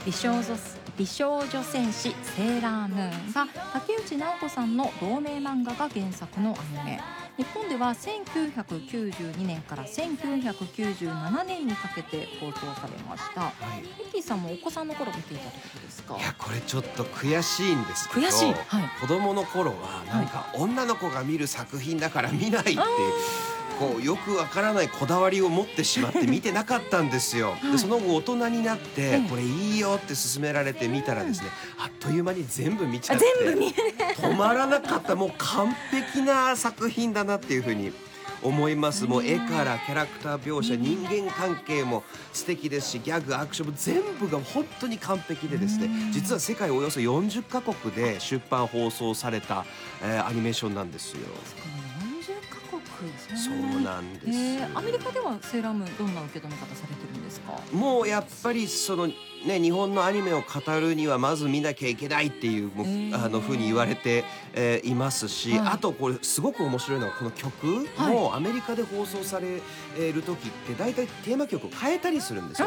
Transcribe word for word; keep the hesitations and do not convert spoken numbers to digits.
美少女美少女戦士セーラームーンが竹内直子さんの同名漫画が原作のアニメ。日本ではせんきゅうひゃくきゅうじゅうにねんからせんきゅうひゃくきゅうじゅうななねんにかけて放送されました。 はい、 ミッキーさんもお子さんの頃見ていたってことですか？ いやこれちょっと悔しいんですけど、 悔しい、はい、 子供の頃はなんか女の子が見る作品だから見ないってこうよくわからないこだわりを持ってしまって見てなかったんですよ。でその後大人になってこれいいよって勧められて見たらですね、あっという間に全部見ちゃって全部見る止まらなかった。もう完璧な作品だなっていうふうに思います。もう絵からキャラクター描写、人間関係も素敵ですし、ギャグアクションも全部が本当に完璧でですね、実は世界およそよんじゅっかこくで出版放送された、えーアニメーションなんですよ。 よんじゅっかこく、 そうなんです、 えーアメリカではセーラームーンどんな受け止め方されてるんですか？ もうやっぱりそのね、日本のアニメを語るにはまず見なきゃいけないっていうもう、 えーあの風に言われて、えーいますし、 はい、 あとこれすごく面白いのはこの曲もアメリカで放送される時って大体テーマ曲を変えたりするんですよ。